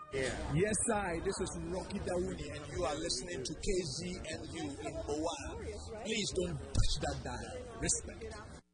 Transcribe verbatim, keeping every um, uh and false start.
Yeah. Yes, I. This is Rocky Dawuni, and you are listening to K Z N U in Moa. Please don't touch that dial. Respect.